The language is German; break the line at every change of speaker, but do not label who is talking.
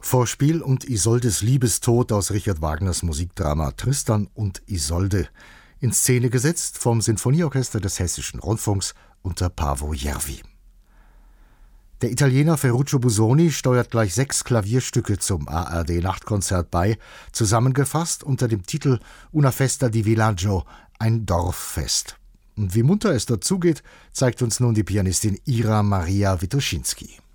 Vorspiel und Isoldes Liebestod aus Richard Wagners Musikdrama Tristan und Isolde, in Szene gesetzt vom Sinfonieorchester des Hessischen Rundfunks unter Paavo Järvi. Der Italiener Ferruccio Busoni steuert gleich 6 Klavierstücke zum ARD-Nachtkonzert bei, zusammengefasst unter dem Titel Una festa di villaggio, ein Dorffest. Und wie munter es dort zugeht, zeigt uns nun die Pianistin Ira Maria Witoschinski.